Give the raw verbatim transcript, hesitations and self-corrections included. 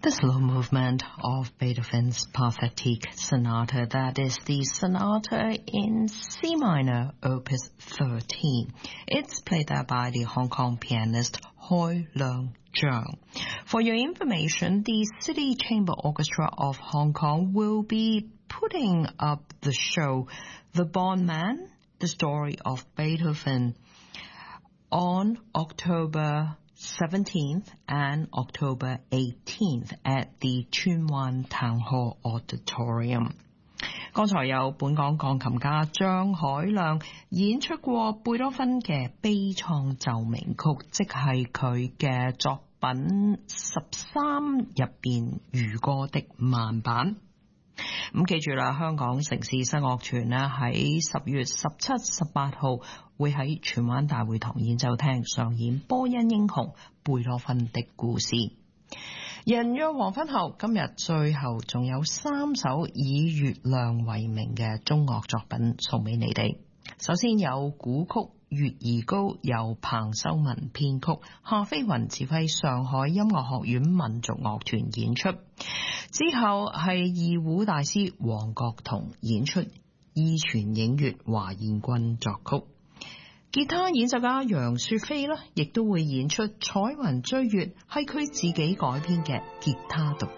The slow movement of Beethoven's Pathetic Sonata, that is the sonata in C minor, opus thirteen. It's played there by the Hong Kong pianist Hoi Leung Zhang. For your information, the City Chamber Orchestra of Hong Kong will be putting up the show The Bondman, the story of Beethoven, on October seventeenth and October eighteenth at the Tsuen Wan Town Hall Auditorium. 剛才有本港鋼琴家張海亮演出過貝多芬嘅悲愴奏鳴曲，即係佢嘅作品十三入邊漁歌的慢版。咁記住啦，香港城市新樂團呢喺十月十七、十八號會喺荃灣大會堂演奏廳上演波恩英雄貝多芬的故事。人約黃昏後，今日最後仲有三首以月亮為名嘅中樂作品送俾你哋。首先有古曲《月兒高》，由彭秀文編曲，夏飛雲指揮上海音樂學院民族樂團演出。之後係二胡大師黃國同演出，意傳映月，華燕君作曲。吉他演奏家楊雪飛啦，亦都會演出《彩雲追月》，係佢自己改編嘅吉他獨